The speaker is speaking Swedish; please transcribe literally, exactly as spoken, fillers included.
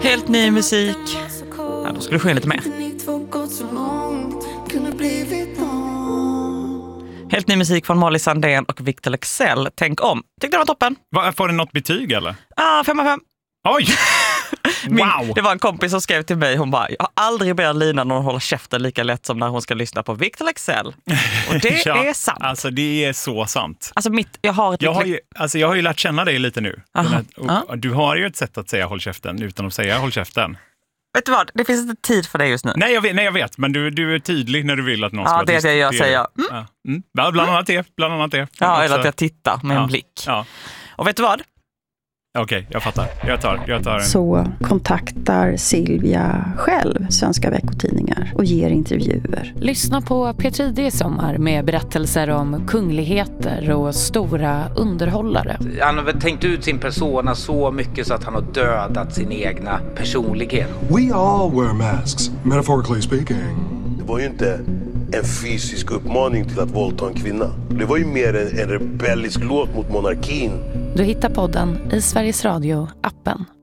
Helt ny musik. Ja, då skulle det ske lite mer. Helt ny musik från Molly Sandén och Victor Leksell. Tänk om. Tyckte det var toppen. Va, får det något betyg eller? Ah, fem av fem. Oj! Min, wow! Det var en kompis som skrev till mig. Hon bara, jag har aldrig börjat Lina när hon håller käften lika lätt som när hon ska lyssna på Victor Leksell. Och det ja, är sant. Alltså det är så sant. Alltså mitt, jag har ett jag har, ju, alltså jag har ju lärt känna dig lite nu. Aha, och, ja. och du har ju ett sätt att säga håll käften utan att säga håll käften. Vet du vad? Det finns inte tid för det just nu. Nej, jag vet, nej, jag vet men du, du är tydlig när du vill att någon ska ja, vara det är det jag säger. Mm. Ja, mm. ja, bland annat det. Bland annat det. Ja, också. eller att jag tittar med ja, en blick. Ja. Och vet du vad? Okej, okay, jag fattar. Jag tar, jag tar en. Så kontaktar Silvia själv Svenska veckotidningar och ger intervjuer. Lyssna på P tre D i sommar med berättelser om kungligheter och stora underhållare. Han har väl tänkt ut sin persona så mycket så att han har dödat sin egna personlighet. We all wear masks, metaphorically speaking. Det var ju inte en fysisk uppmaning till att våldta en kvinna. Det var ju mer en, en rebellisk låt mot monarkin. Du hittar podden i Sveriges Radio-appen.